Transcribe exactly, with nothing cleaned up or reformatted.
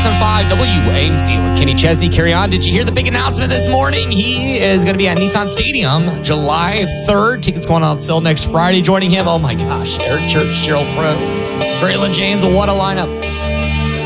ninety-seven point five W A M C with Kenny Chesney. Carry on. Did you hear the big announcement this morning? He is going to be at Nissan Stadium July third. Tickets going on sale next Friday. Joining him, oh my gosh, Eric Church, Gerald Crow, Braylon James. What a lineup.